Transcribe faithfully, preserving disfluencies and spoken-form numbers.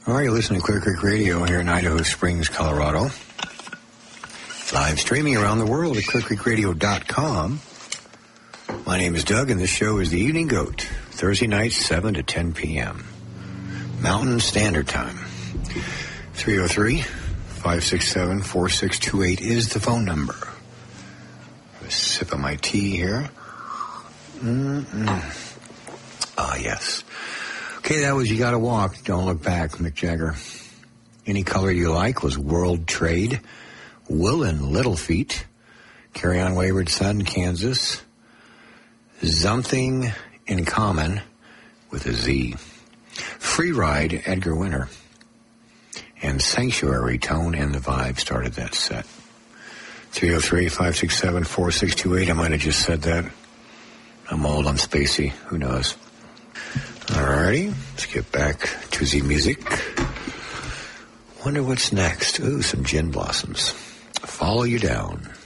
All right, you're listening to Clear Creek Radio here in Idaho Springs, Colorado. Live streaming around the world at clear creek radio dot com. My name is Doug, and this show is The Evening Goat, Thursday nights, seven to ten p.m. Mountain Standard Time. three oh three, five six seven, four six two eight is the phone number. A sip of my tea here. Mm-mm. Ah, yes. Okay, that was You Gotta Walk, Don't Look Back, Mick Jagger. Any Color You Like was World Trade. Will and Little Feet. Carry On Wayward Son, Kansas. Something in Common with a Z. Free Ride, Edgar Winter. And Sanctuary, Tone and the Vibe started that set. three oh three, five six seven, four six two eight. I might have just said that. I'm old, I'm spacey. Who knows? Alrighty, let's get back to the music. Wonder what's next. Ooh, some Gin Blossoms. Follow You Down.